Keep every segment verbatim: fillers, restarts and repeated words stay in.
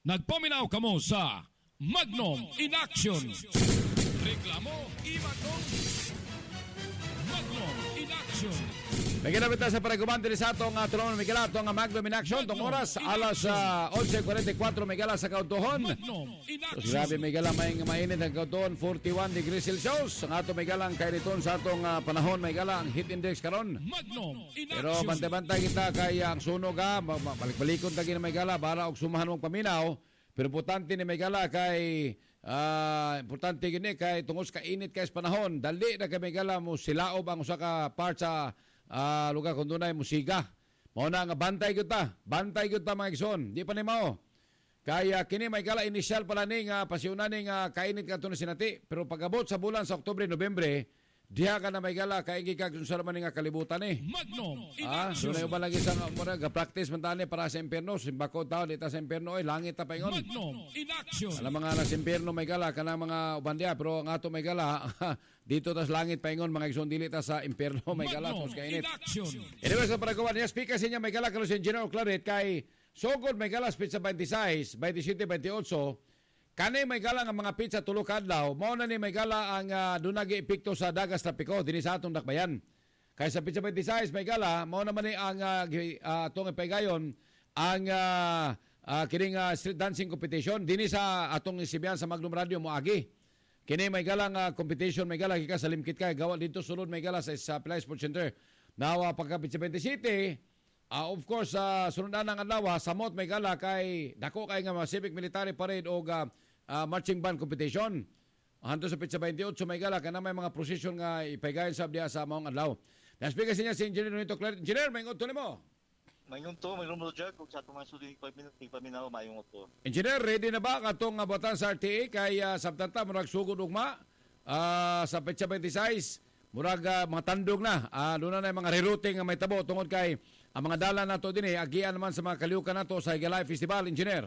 Nagpaminaw kamo sa Magnum in Action. Reklamo i-Magnum. Magnum in Action. May ginamit na sa paragumante sa atong uh, tulungan may gala itong uh, Magnum in Action. Itong oras, alas uh, eleven forty-four may gala sa kautuhon. So, grabe may gala may mainit ang kautuhon, forty-one degrees Celsius. Ang ato may gala ang kainiton sa atong uh, panahon may gala ang heat index karon. Pero bantay-bantay kita kay uh, ang sunog ha, balik-balikon tagi na may gala para og sumahan mong paminaw. Pero importante ni may gala kay uh, importante gini kay tungos ka init kay panahon. Dali na kay may gala mo silaob ang usa ka part sa uh, lugar kung dunay musiga. Mao na nga bantay gyud ta. Bantay gyud ta mga igsoon. Di pa ni mao. Kaya kini may gala initial pala ni nga pasyunan ni nga kainit kadto na sinati. Pero pagabot sa bulan sa Oktubre, Nobyembre, diha ka na may gala kay gikag sa man nga kalibutan ni. Magnum in ah, Action. so na ba lagi sa mura ga practice man tani para sa impierno, simbako taw dita sa impierno oy langit ta paingon. Magnum in Action. Alam mga nasa impierno may gala kana mga ubandia pero ang ato may gala dito tas langit paingon mga igsoon dili ta sa impierno may gala tos kainit. Anyway sa paraguan niya speaker sinya may gala kalos Engineer Claret kay sugod may gala speech sa twenty-six, twenty-seven, twenty-eight. Kani may gala nga mga pizza tulo ka adlaw, mao na ni may gala ang uh, dunagi epekto sa dagas trapiko dinhi sa atong dakbayan. Kay sa pizza twenty-six may gala, mao naman ni ang uh, uh, atong ipahigayon ang uh, uh, kining uh, street dancing competition dinhi sa atong isibihan sa Magnum Radio moagi. Kini may gala nga competition may gala gikan sa Limkit kay gawa dito sulod may gala sa, sa Pilay Sports Center. Nawa pagka pizza twenty-seven Uh, of course, sa uh, sunod na ng adlaw, samot may gala kay dako kay nga civic military parade o uh, uh, marching band competition. Hanto sa pizza twenty-eight may gala kana may mga procession nga ipahigayon sa diya sa maong adlaw. Na-speaker siya si Engineer Nito Claret. Engineer, may ngot nimo. May ngot to, may rumbo jag kung sa tuman sudi paminaw may ngot to. Engineer, ready na ba katong uh, botan sa R T A kay uh, sabtanta murag sugod ugma uh, sa pizza twenty-six? Murag uh, mga tandog na. Uh, doon na mga rerouting nga may tabo tungod kay ang mga dala nato din eh, agian naman sa mga kaliukan nato sa Higalay Festival, Engineer.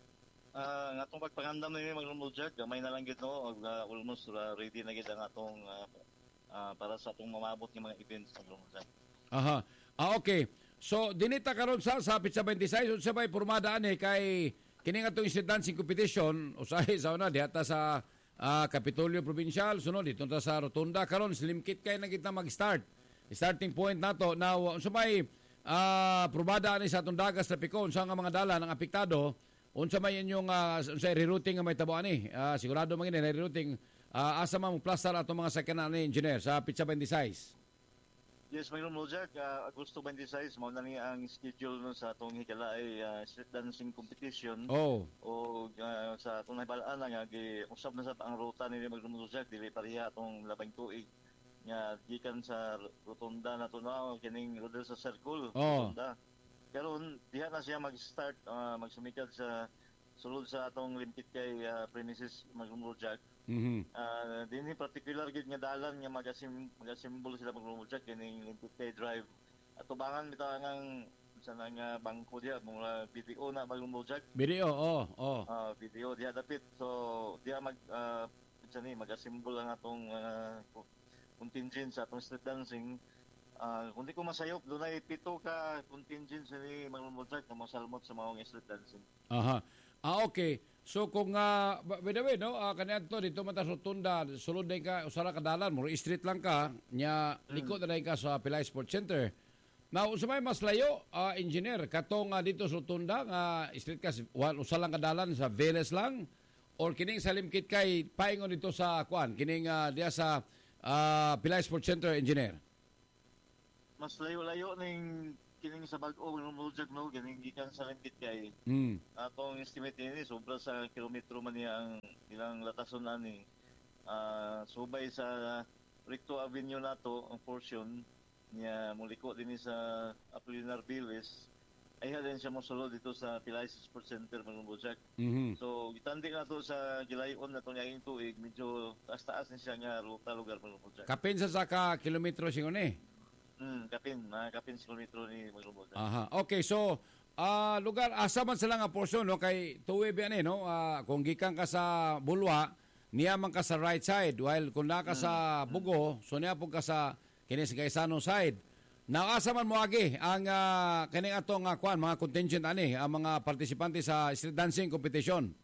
Uh, nga itong pagpangandam na yung maglumudjag, gamay na lang gito, uh, almost uh, ready na gito ang atong uh, uh, para sa atong mamabot ng mga events sa maglumudjag. Aha. Ah, okay. So, dinita karon sa sa Pizza twenty-six, so sabay pormada ani kay kining atong street dancing competition, usahay sa una diata sa uh, Kapitolyo Provincial, sunod dito ta sa Rotunda karon slim kit kay na kita mag-start. Starting point nato now, sabay Ah, uh, probada ni sa atong dagas trapiko unsa nga mga dala ng apektado unsa may inyong uh, unsa rerouting nga may tabo ani uh, sigurado man ini rerouting uh, asa man mo plaster atong mga sakyanan ni Engineer sa Pizza twenty-six. Yes, mayroon mo Jack, uh, Agosto twenty-six mao na ni ang schedule no sa atong Higalay uh, street dancing competition. Oh. O uh, sa atong nabalaan nga gi usab na sa ang ruta ni mayroon mo Jack dili pareha atong labing tuig nga gikan sa rotunda na to na kining rodel sa circle oh. rotunda karon diha na siya mag-start uh, magsumikad sa sulod sa atong Limkit kay uh, premises Maglumurjak. Mhm. Uh, dinhi particular gid nga dalan nga magasim magasimbol sila Maglumurjak kining Limkit kay drive at tubangan bitangang sa nga bangko diha mga video na Maglumurjak. Video oh oh. Uh, video diha dapit so diha mag uh, ni magasimbol ang atong uh, contingent sa atong street dancing. Uh, kung di ko masayop, doon ay pito ka contingent sa ni Maglumurjak na masalmot sa mga street dancing. Aha. Ah, okay. So kung, uh, by the way, no, uh, kanyan to, dito mata sa Rotunda, sulod na ka, usara ka dalan, mo street lang ka, nya likod hmm. na ka sa Pilay Sports Center. Now, usay mas layo, uh, Engineer, katong uh, dito sa Rotunda, nga uh, street ka, usa lang ka dalan sa Veles lang, or kining sa Limkit kay paingon dito sa, kuan, kining uh, diya sa Uh, Pilay Sports Center, Engineer. Mas layo-layo ning kining sa bag-o ng Maglumurjak no kining gikan sa Limkit kay mm. atong estimate ni sobra sa kilometro man niya ang ilang latason ani uh, subay sa Recto Avenue nato ang portion niya muliko dinhi sa Apolinar Viles ay halin siya mosulod dito sa Pilay Sports Center Maglumurjak. Mm-hmm. So gitandi na to sa gilayon na to niya tuig medyo taas-taas ni siya nga ruta lugar Maglumurjak. Kapin sa saka kilometro singon eh. Hmm, kapin, na kapin sa kilometro ni Maglumurjak. Aha. Okay, so uh, lugar asa man sila nga portion no kay tuwi ba ni no uh, kung gikan ka sa Bulwa niya man ka sa right side while kung naka hmm. sa Bugo so niya pug ka sa kini sa Gaisano side. Naasa man mo agi ang uh, kaning atong uh, kwan mga contingent ani ang mga partisipante sa street dancing competition.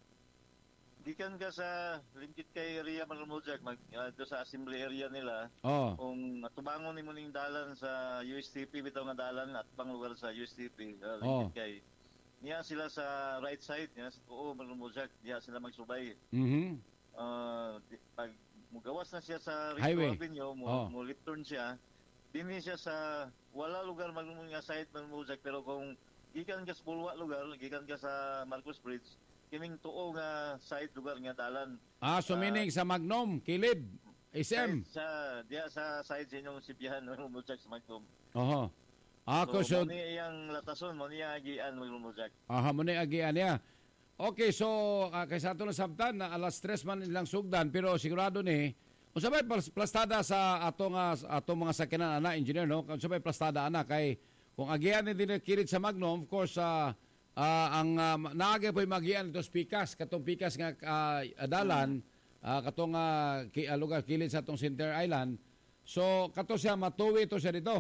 Gikan ka sa lingkit kay area Manumujak, mag uh, do sa assembly area nila. Oh. Kung tubangon nimo ning dalan sa U S T P bitaw nga dalan at pang lugar sa U S T P, uh, Oh. lingkit kay niya sila sa right side, niya sa tuo Manumujak, niya sila magsubay. Mhm. Uh, di- pag mugawas na siya sa Highway. Recto Avenue, mo, Oh. mo left turn siya. Dini siya sa wala lugar magmumul nga side Manumujak, pero kung gikan ka sa bulwa lugar, gikan ka sa Marcos Bridge, kining tuo nga side lugar nga dalan. Ah, so Ah, meaning sa Magnom, Kilid, S M. Side sa diya sa side sa inyong Sibihan Manumujak sa Magdum. Oho. Ako so, so mo ni iyang latason, mo niya agian Manumujak. aha mo ni agian niya. Okay, so uh, kay sa ato na sabtan na alas tres man ilang sugdan pero sigurado ni unsabay plas- plastada sa atong uh, atong mga sakyanan ana engineer no. Unsabay plastada ana kay kung agian ni dinhi kirid sa Magnom, of course uh, uh, ang uh, naagi po'y magian ito pikas katong pikas nga uh, dalan uh, katong uh, ki, uh, lugar kilid sa atong Center Island. So kato siya matuwi to siya dito.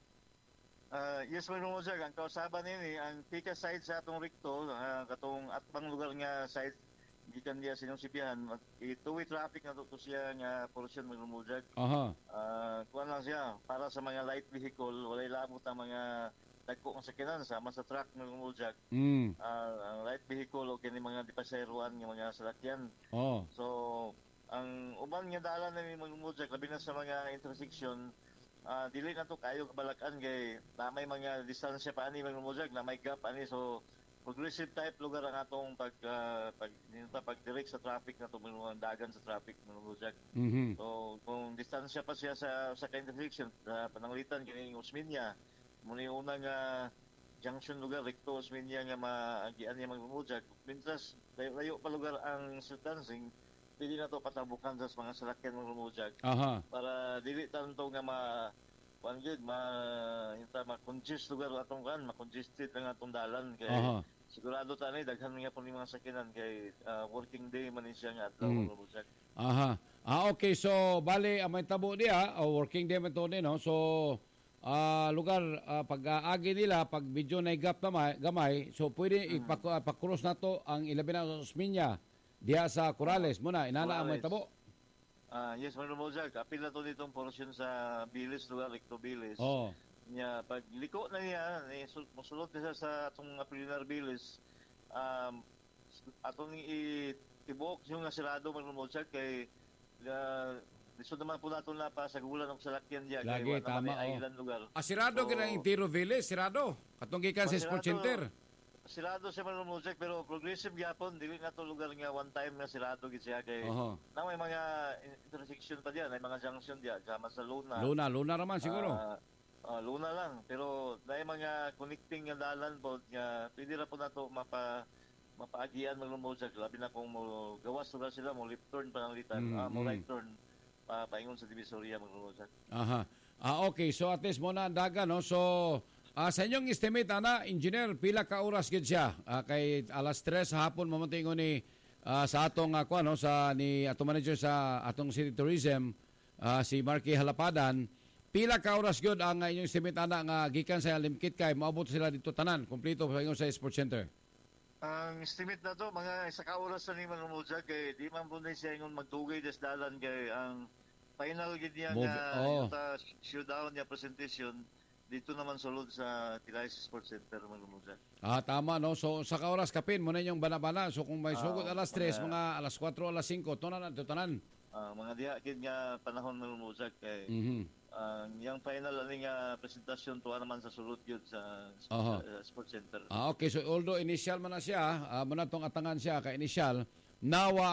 Uh, yes, Manumujak, ang kausaban nini, ang pika side sa atong Recto, uh, katong atbang lugar nga side, gikan diya sinyong Sibihan, two-way traffic na to, to siya nga portion Manumujak. Aha. Uh, kuwan lang siya, para sa mga light vehicle, walay lamot ang mga dagko ng sakyanan, sama sa truck Manumujak. Mm. Uh, ang light vehicle o kini mga dipaseruan ng mga salakyan. Oh. So, ang uban nga dalan na ni Manumujak, labi na sa mga intersection, Ah, dili na to kayo kabalakan kay na may mga distansya pa ani Manumujak na may gap ani, so progressive type lugar ang atong pag uh, pag dinta pag direct sa traffic na to mga dagan sa traffic Manumujak. Mhm. So kung distansya pa siya sa sa intersection sa pananglitan kini Osmeña muna yung unang uh, junction lugar Recto Osmeña nga maagian niya Manumujak, mintas layo, layo pa lugar ang street dancing, pwede na to patabukan sa mga salakyan Manumujak Aha. para dili tanto nga ma kuan gyud ma inta ma-congest lugar atong kan ma-congested ang atong dalan kay Aha. sigurado ta ni daghan nga po ni mga sakyanan kay ah, working day man ni siya nga adlaw Mm. Manumujak. Aha. Ah, okay. So, bali, ang may tabo niya, o working day man to ni, no? So, ah, lugar, ah, pag-aagi nila, pag medyo na gap na gamay, so pwede Mm. ipak- ipakrus na to ang ilabi na Osmeña diya sa Corrales. Muna, inana ang may Corrales. tabo. Ah, yes Manumujak, apil na to nitong portion sa Bilis lugar Recto Bilis. Oh. Nya pag liko na niya, ni sul- mosulod na siya sa atong Apolinar Bilis. Um atong i-tibok yung nga sirado Manumujak kay uh, lisod naman po nato na pa sa gulan og salakyan diya Lagi, kay wala tama, naman may oh. island lugar. Asirado So, so, ka ng Intero Village, sirado. Katong gikan sa Oh, Sports sirado. Center. Sirado siya Manumujak pero progressive gyapon dili na to lugar nga one time nga sirado gid siya kay Oho. na may mga intersection pa diyan, may mga junction diya kama sa Luna. Luna, Luna raman siguro. Ah, ah, Luna lang, pero dahil mga connecting nga dalan po nga pwede ra po na to mapa mapaagian Manumujak, labi na kung mo gawas na sila mo left turn pananglitan, Mm, ah, mo mm. right turn pa paingon sa Divisoria Manumujak. Aha. Ah, okay. So, at least muna ang daga, no? So, ah, sa inyong estimate, ana, engineer, pila ka oras gid siya? Ah, kay alas tres sa hapon, mamuntingon ni ah, sa atong, uh, no, sa, ni atong manager sa atong City Tourism, ah, si Marky Halapadan, pila ka oras gid ang ah, inyong estimate, ana, nga gikan sa Limkit kay, maabot sila dito tanan, kompleto sa inyo sa Sports Center. Ang estimate na to, mga isa ka oras na ni Manumujak kay di man po na siya ingon magdugay des dalan kay ang final gid niya Move- nga oh. yung ta showdown niya presentation dito naman sulod sa Kilay Sports Center Manumujak. Ah, tama, no? So, sa ka oras kapin, muna yung bana-bana. So, kung may Ah, sugod alas tres, mga- mga alas kwatro, alas singko, tanan, tanan. Ah, mga diha gid nga panahon Manumujak kay Mhm. ang yang final ani nga presentasyon tuwa naman sa sulod gyud sa, Aha. sa Sports Center. Ah, okay. So, although initial man na siya, ah, muna tong atangan siya, ka initial, nawa